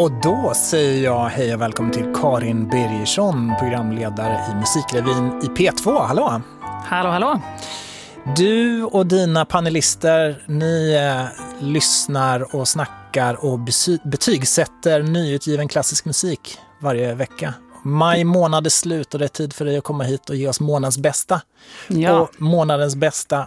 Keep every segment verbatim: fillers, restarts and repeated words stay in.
Och då säger jag hej och välkommen till Karin Birgersson, programledare i Musikrevyn i P två. Hallå! Hallå, hallå! Du och dina panelister, ni eh, lyssnar och snackar och besy- betygsätter nyutgiven klassisk musik varje vecka. Maj månad är slut och det är tid för dig att komma hit och ge oss månadens bästa. Ja. Och månadens bästa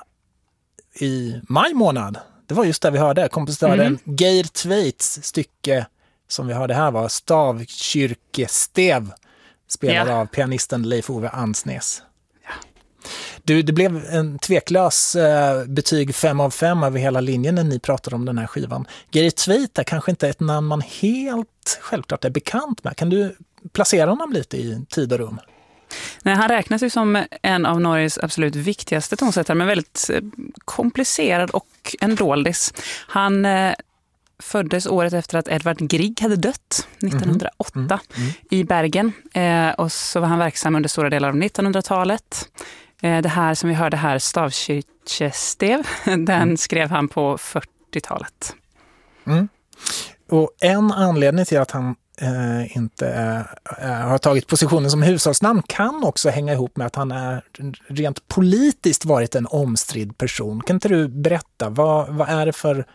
i maj månad, det var just det vi hörde. Kompositören mm. Geir Tveits stycke som vi hörde här var Stavkyrkestev, spelad ja. av pianisten Leif Ove Ansnes. Ja. Du, det blev en tveklös eh, betyg fem av fem över hela linjen när ni pratade om den här skivan. Geir Tveit är kanske inte ett namn man helt självklart är bekant med. Kan du placera honom lite i tid och rum? Nej, han räknas ju som en av Norges absolut viktigaste tonsättare, men väldigt komplicerad och en doldis. Han eh, föddes året efter att Edvard Grieg hade dött, nittonhundraåtta, mm. Mm. i Bergen. Eh, och så var han verksam under stora delar av nittonhundratalet. Eh, det här som vi hörde här, Stavkyrkestev, den mm. skrev han på fyrtiotalet. Mm. Och en anledning till att han eh, inte eh, har tagit positionen som hushållsnamn kan också hänga ihop med att han är rent politiskt varit en omstridd person. Kan inte du berätta, vad, vad är det för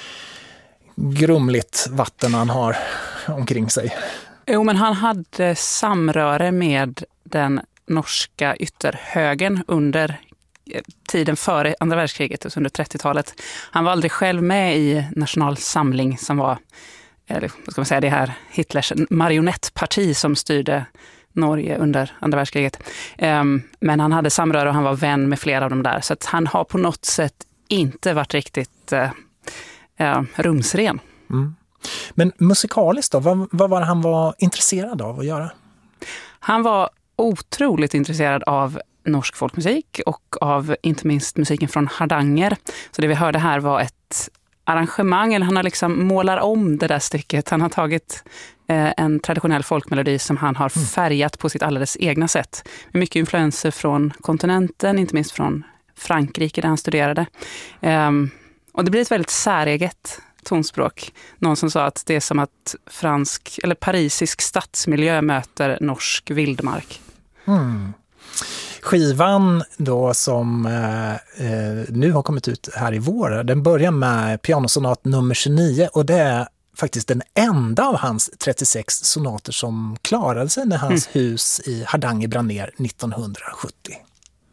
grumligt vatten han har omkring sig? Jo, men han hade samröre med den norska ytterhögern under tiden före andra världskriget, alltså under trettiotalet. Han var aldrig själv med i National Samling som var, eller vad ska man säga, det här Hitlers marionettparti som styrde Norge under andra världskriget. Men han hade samröre och han var vän med flera av dem där. Så att han har på något sätt inte varit riktigt uh, rumsren. Mm. Men musikaliskt då, vad, vad var det han var intresserad av att göra? Han var otroligt intresserad av norsk folkmusik och av inte minst musiken från Hardanger. Så det vi hörde här var ett arrangemang, eller han har liksom målar om det där stycket. Han har tagit eh, en traditionell folkmelodi som han har färgat på sitt alldeles egna sätt. Med mycket influenser från kontinenten, inte minst från Frankrike där han studerade. Eh, och det blir ett väldigt säreget tonspråk. Någon som sa att det är som att fransk eller parisisk stadsmiljö möter norsk vildmark. Mm. Skivan då som eh, nu har kommit ut här i vår, den börjar med pianosonat nummer tjugonio och det är faktiskt den enda av hans trettiosex sonater som klarade sig när hans mm. hus i Hardanger brann ner nittonhundrasjuttio.